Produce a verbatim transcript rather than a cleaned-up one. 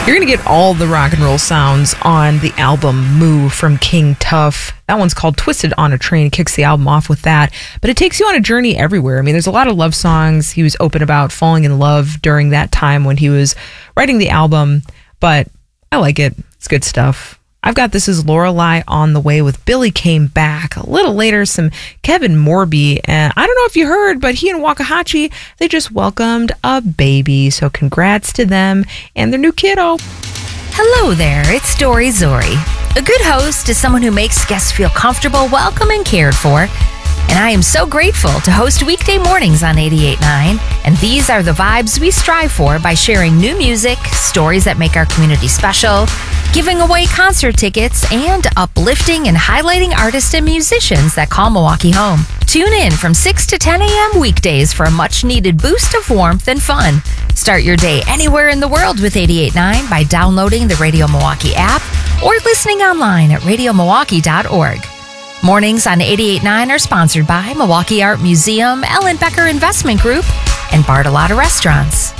You're going to get all the rock and roll sounds on the album Moo from King Tuff. That one's called Twisted on a Train. It kicks the album off with that. But it takes you on a journey everywhere. I mean, there's a lot of love songs. He was open about falling in love during that time when he was writing the album. But I like it. It's good stuff. I've got This Is Lorelei on the way with Billy Came Back. A little later, some Kevin Morby. And I don't know if you heard, but he and Wakahachi, they just welcomed a baby. So congrats to them and their new kiddo. Hello there, it's Dory Zori. A good host is someone who makes guests feel comfortable, welcome, and cared for. And I am so grateful to host weekday mornings on eighty-eight point nine. And these are the vibes we strive for by sharing new music, stories that make our community special, giving away concert tickets, and uplifting and highlighting artists and musicians that call Milwaukee home. Tune in from six to ten a.m. weekdays for a much-needed boost of warmth and fun. Start your day anywhere in the world with eighty-eight point nine by downloading the Radio Milwaukee app or listening online at radio milwaukee dot org. Mornings on eighty-eight point nine are sponsored by Milwaukee Art Museum, Ellen Becker Investment Group, and Bartolotta Restaurants.